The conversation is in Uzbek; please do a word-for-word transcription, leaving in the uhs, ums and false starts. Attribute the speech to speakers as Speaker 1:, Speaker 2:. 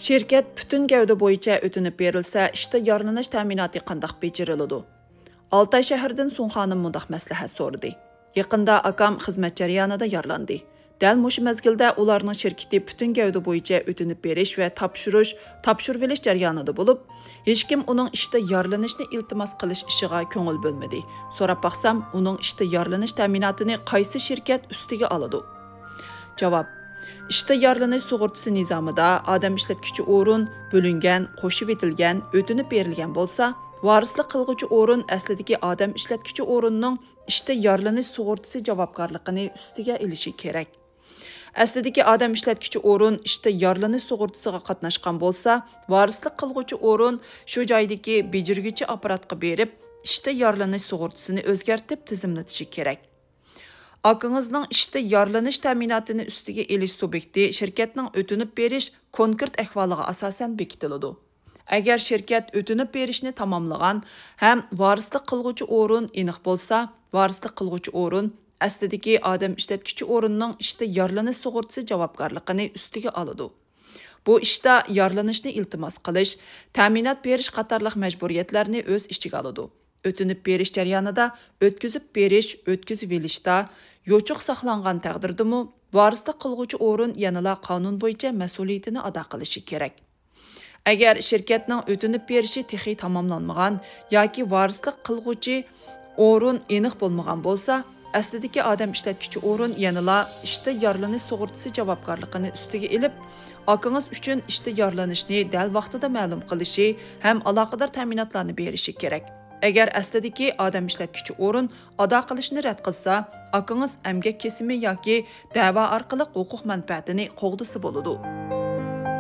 Speaker 1: Şirket bütün gavda bo'yicha o'tinib berilsa, ishda yorlanish ta'minoti qandoq bejiriladi? Altay shahridan Sunxonim mundaq maslahat so'radi. Yaqinda akam xizmat jarayonida yorlandi. Dal mushu mezgilda ularning shirkati bütün gavda bo'yicha o'tinib berish va topshirish, topshirib olish jarayonida bo'lib, hech kim uning ishda yorlanishni iltimos qilish ishiga ko'ngil bo'lmadi. So'rab baqsam, uning ishda yorlanish ta'minotini qaysi shirkat ustiga oladi? Javob: İşte yarlanish sug'urtasi nizomida odam ishlatuvchi o'rin bo'lingan, qo'shib etilgan, o'tinib berilgan bo'lsa, varislik qilguvchi o'rin aslidagi odam ishlatuvchi o'rinning ishda yarlanish sug'urtasi javobgarligini ustiga olishi kerak. Aslidagi odam ishlatuvchi o'rin ishda yarlanish sug'urtasiga qatnashgan bo'lsa, varislik qilguvchi o'rin shu joydagi bejirguvchi apparatga berib, ishda yarlanish sug'urtasini o'zgartib tizimlatishi kerak. Akыңızның ishda yorlanish ta'minotini ustiga elish subyekti shirkatning o'tinib berish konkret ahvoliga asosan bekitiladi. Agar shirkat o'tinib berishni tamomlagan ham varislik qilguvchi o'rin aniq bo'lsa, varislik qilguvchi o'rin aslidagi odam ishlatuvchi o'rinning ishda yorlanish sug'urtasi javobgarligini ustiga oladi. Bu ishda yorlanishni iltimos qilish, ta'minot berish qatorliq majburiyatlarni o'z ichiga oladi. O'tinib berish jarayonida o'tkazib berish, o'tkazib olishda yo'chuq saqlangan taqdirdimi, varislik qilguvchi o'rin yanada qonun bo'yicha mas'uliyatini ado qilishi kerak. Agar shirkatning o'tinib berishi texi tamomlanmagan yoki varislik qilguvchi o'rin aniq bo'lmagan bo'lsa, aslidagi odam ishlatuvchi o'rin yanada ishda yorlanish sug'urtasi javobgarligini ustiga olib, akınız uchun ishda yorlanishni dal vaqtida ma'lum qilishi ham aloqador ta'minotlarni berishi kerak. Agar aslidagi odam ishlatuvchi o'rin ado qilishni rad qilsa, akınız emgak kesimi yoki da'vo orqali huquq manfaatini qo'g'disi bo'ladi.